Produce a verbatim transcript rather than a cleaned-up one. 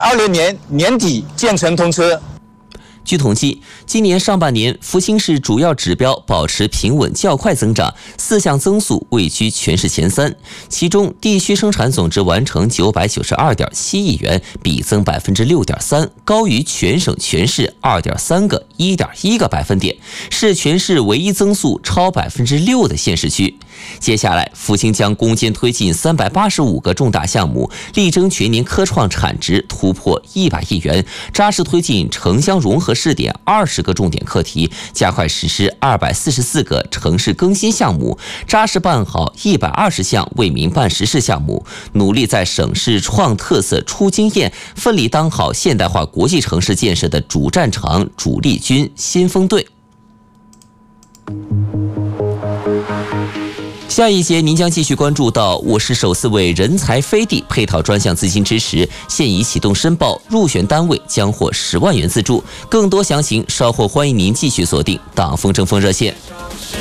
二零年年底建成通车。 据统计，今年上半年福清市主要指标保持平稳较快增长，四项增速位居全市前三。其中，地区生产总值完成九百九十二点七亿元，比增百分之六点三，高于全省全市二点三个、一点一个百分点，是全市唯一增速超百分之六的县市区。接下来，福清将攻坚推进三百八十五个重大项目，力争全年科创产值突破一百亿元，扎实推进城乡融合试点二十个重点课题，加快实施二百四十四个城市更新项目，扎实办好一百二十项为民办实事项目，努力在省市创特色、出经验，奋力当好现代化国际城市建设的主战场、主力军、先锋队。下一节您将继续关注到，我市首次为人才飞地配套专项资金支持，现已启动申报，入选单位将获十万元资助。更多详情稍后欢迎您继续锁定党风争锋热线。